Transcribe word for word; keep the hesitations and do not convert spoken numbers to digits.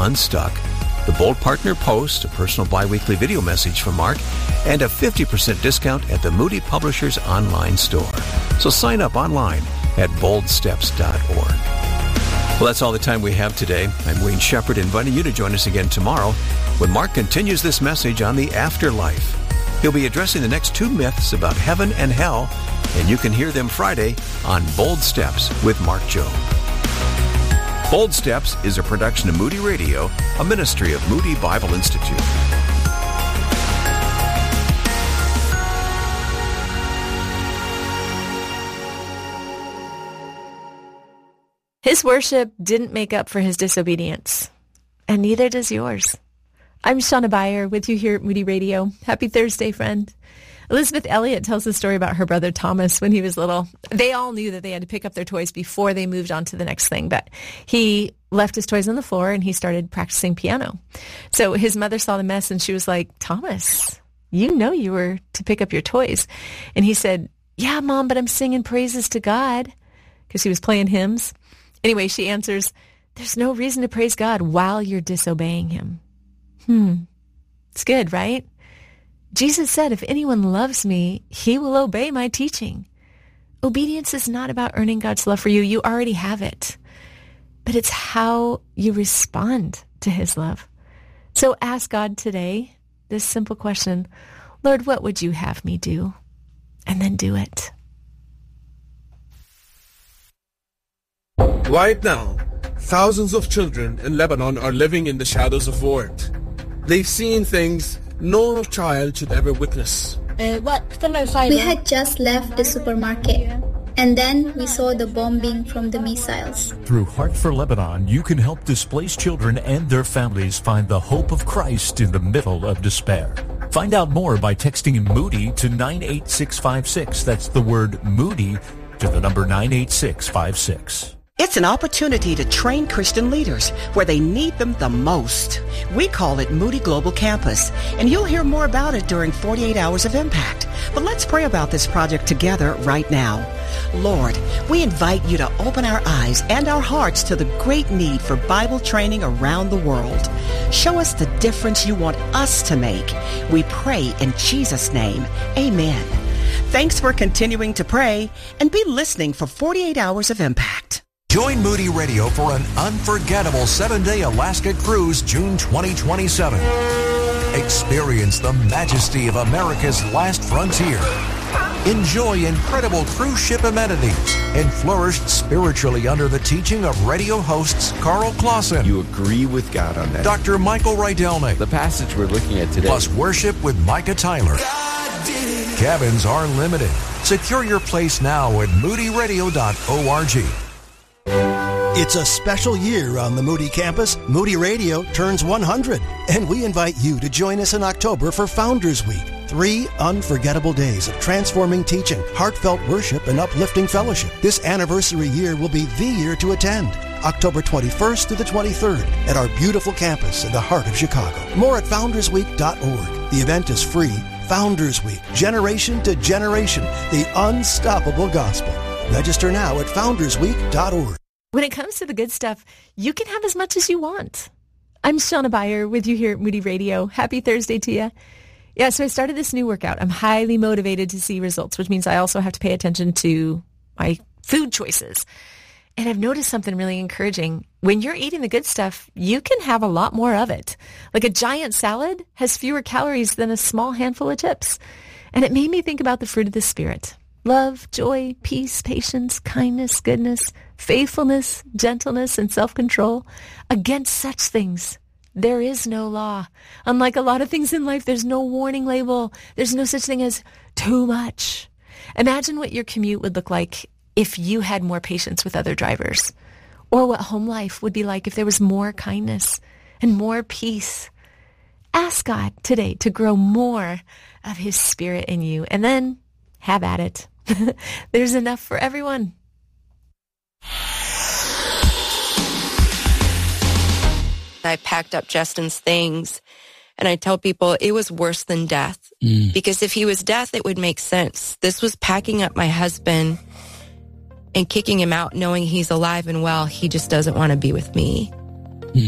Unstuck, the Bold Partner Post, a personal bi-weekly video message from Mark, and a fifty percent discount at the Moody Publishers online store. So sign up online at bold steps dot org. Well, that's all the time we have today. I'm Wayne Shepherd, inviting you to join us again tomorrow when Mark continues this message on the afterlife. He'll be addressing the next two myths about heaven and hell, and you can hear them Friday on Bold Steps with Mark Jobe. Bold Steps is a production of Moody Radio, a ministry of Moody Bible Institute. His worship didn't make up for his disobedience, and neither does yours. I'm Shauna Beyer with you here at Moody Radio. Happy Thursday, friend. Elizabeth Elliot tells the story about her brother Thomas when he was little. They all knew that they had to pick up their toys before they moved on to the next thing, but he left his toys on the floor and he started practicing piano. So his mother saw the mess and she was like, Thomas, you know you were to pick up your toys. And he said, yeah, Mom, but I'm singing praises to God, because he was playing hymns. Anyway, she answers, there's no reason to praise God while you're disobeying him. Hmm. It's good, right? Jesus said, if anyone loves me, he will obey my teaching. Obedience is not about earning God's love for you. You already have it. But it's how you respond to his love. So ask God today this simple question, Lord, what would you have me do? And then do it. Right now, thousands of children in Lebanon are living in the shadows of war. They've seen things no child should ever witness. We had just left the supermarket, and then we saw the bombing from the missiles. Through Heart for Lebanon, you can help displaced children and their families find the hope of Christ in the middle of despair. Find out more by texting Moody to nine eight six five six. That's the word Moody to the number nine eight six five six. It's an opportunity to train Christian leaders where they need them the most. We call it Moody Global Campus, and you'll hear more about it during forty-eight Hours of Impact. But let's pray about this project together right now. Lord, we invite you to open our eyes and our hearts to the great need for Bible training around the world. Show us the difference you want us to make. We pray in Jesus' name. Amen. Thanks for continuing to pray, and be listening for forty-eight Hours of Impact. Join Moody Radio for an unforgettable seven-day Alaska cruise June twenty twenty-seven. Experience the majesty of America's last frontier. Enjoy incredible cruise ship amenities and flourish spiritually under the teaching of radio hosts Carl Clausen. You agree with God on that. Doctor Michael Rydelnik. The passage we're looking at today. Plus worship with Micah Tyler. Cabins are limited. Secure your place now at moody radio dot org. It's a special year on the Moody campus. Moody Radio turns one hundred, and we invite you to join us in October for Founders Week. Three unforgettable days of transforming teaching, heartfelt worship, and uplifting fellowship. This anniversary year will be the year to attend. October twenty-first to the twenty-third at our beautiful campus in the heart of Chicago. More at founders week dot org. The event is free. Founders Week, generation to generation, the unstoppable gospel. Register now at founders week dot org. When it comes to the good stuff, you can have as much as you want. I'm Shauna Beyer with you here at Moody Radio. Happy Thursday to you. Yeah, so I started this new workout. I'm highly motivated to see results, which means I also have to pay attention to my food choices. And I've noticed something really encouraging. When you're eating the good stuff, you can have a lot more of it. Like a giant salad has fewer calories than a small handful of chips. And it made me think about the fruit of the Spirit. Love, joy, peace, patience, kindness, goodness, faithfulness, gentleness, and self-control. Against such things, there is no law. Unlike a lot of things in life, there's no warning label. There's no such thing as too much. Imagine what your commute would look like if you had more patience with other drivers, or what home life would be like if there was more kindness and more peace. Ask God today to grow more of his Spirit in you, and then have at it. There's enough for everyone. I packed up Justin's things, and I tell people it was worse than death. Mm. Because if he was death, it would make sense. This was packing up my husband and kicking him out, knowing he's alive and well. He just doesn't want to be with me.